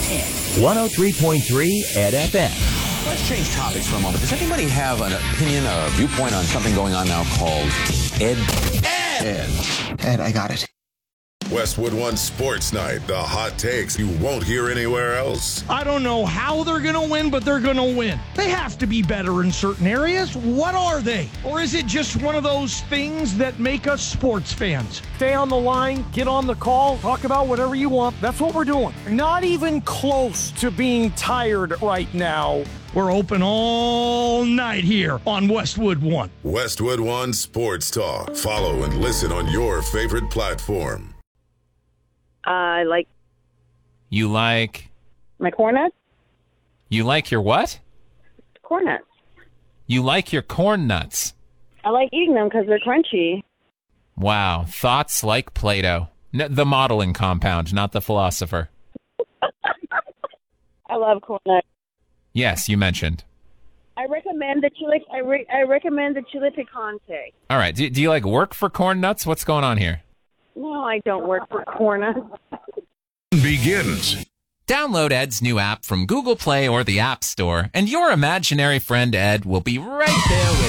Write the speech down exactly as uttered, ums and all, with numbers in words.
one oh three point three Ed F M. Let's change topics for a moment. Does anybody have an opinion or a viewpoint on something going on now called Ed? Ed! Ed, Ed I got it. Westwood One Sports Night. The hot takes you won't hear anywhere else. I don't know how they're going to win, but they're going to win. They have to be better in certain areas. What are they? Or is it just one of those things that make us sports fans? Stay on the line, get on the call, talk about whatever you want. That's what we're doing. Not even close to being tired right now. We're open all night here on Westwood One. Westwood One Sports Talk. Follow and listen on your favorite platform. I like You like... my corn nuts. You like your what? Corn nuts. You like your corn nuts. I like eating them because they're crunchy. Wow. Thoughts like Plato. N- the modeling compound, not the philosopher. I love corn nuts. Yes, you mentioned. I recommend the chile. I, re- I recommend the chile picante. All right. Do, do you like work for corn nuts? What's going on here? No, I don't work for corn nuts. Begins. Download Ed's new app from Google Play or the App Store, and your imaginary friend Ed will be right there with